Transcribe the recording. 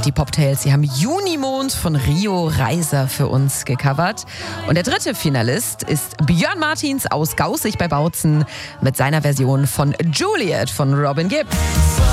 Die Poptails, sie haben Junimond von Rio Reiser für uns gecovert. Und der dritte Finalist ist Björn Martins aus Gaußig bei Bautzen mit seiner Version von Juliet von Robin Gibb.